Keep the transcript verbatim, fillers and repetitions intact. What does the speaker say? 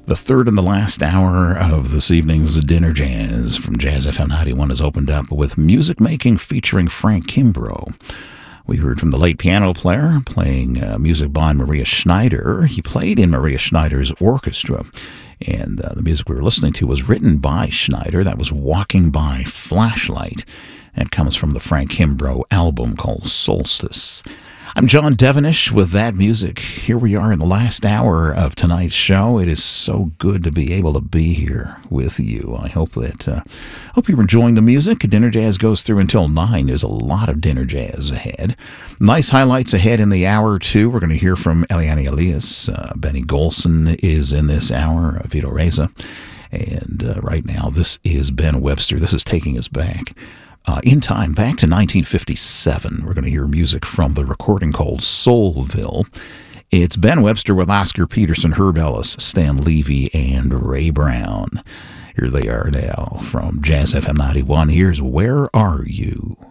The third and the last hour of this evening's Dinner Jazz from Jazz F M ninety-one is opened up with music making featuring Frank Kimbrough. We heard from the late piano player playing uh, music by Maria Schneider. He played in Maria Schneider's orchestra, and uh, the music we were listening to was written by Schneider. That was Walking by Flashlight. That comes from the Frank Kimbrough album called Solstice. I'm John Devenish with that music. Here we are in the last hour of tonight's show. It is so good to be able to be here with you. I hope that uh, hope you're enjoying the music. Dinner Jazz goes through until nine. There's a lot of Dinner Jazz ahead. Nice highlights ahead in the hour, too. We're going to hear from Eliane Elias. Uh, Benny Golson is in this hour, Vito Reza. And uh, right now, this is Ben Webster. This is taking us back. Uh, in time, back to nineteen fifty-seven. We're going to hear music from the recording called Soulville. It's Ben Webster with Oscar Peterson, Herb Ellis, Stan Levy, and Ray Brown. Here they are now from Jazz F M ninety-one. Here's Where Are You?